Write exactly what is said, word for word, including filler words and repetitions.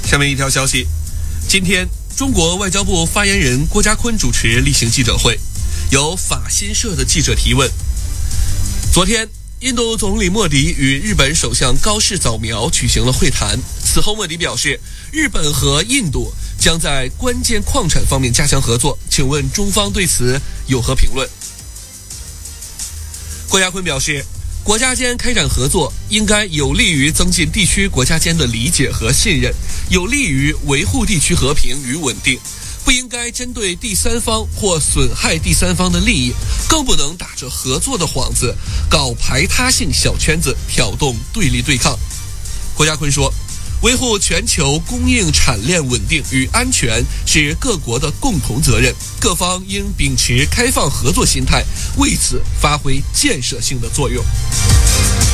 下面一条消息，今天中国外交部发言人郭家坤主持例行记者会，有法新社的记者提问。昨天，印度总理莫迪与日本首相高市早苗举行了会谈。此后，莫迪表示，日本和印度将在关键矿产方面加强合作。请问中方对此有何评论？郭家坤表示，国家间开展合作应该有利于增进地区国家间的理解和信任，有利于维护地区和平与稳定，不应该针对第三方或损害第三方的利益，更不能打着合作的幌子搞排他性小圈子，挑动对立对抗。郭家坤说，维护全球供应产链稳定与安全是各国的共同责任，各方应秉持开放合作心态，为此发挥建设性的作用。